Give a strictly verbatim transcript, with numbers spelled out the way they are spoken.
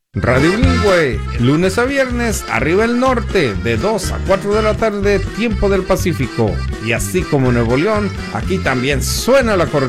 Radio Bilingüe, lunes a viernes, arriba el norte, de dos a cuatro de la tarde, tiempo del Pacífico. Y así como Nuevo León, aquí también suena la acordeón.